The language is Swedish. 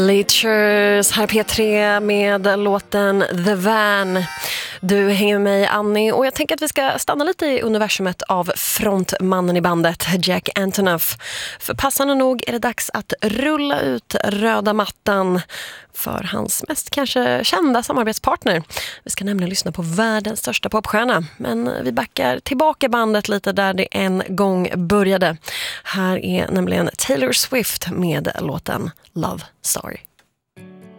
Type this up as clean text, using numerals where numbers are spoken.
Leechers, här P3 med låten The Van. Du hänger med mig, Annie, och jag tänker att vi ska stanna lite i universumet av frontmannen i bandet, Jack Antonoff. För passande nog är det dags att rulla ut röda mattan för hans mest kanske kända samarbetspartner. Vi ska nämligen lyssna på världens största popstjärna, men vi backar tillbaka bandet lite där det en gång började. Här är nämligen Taylor Swift med låten Love Story.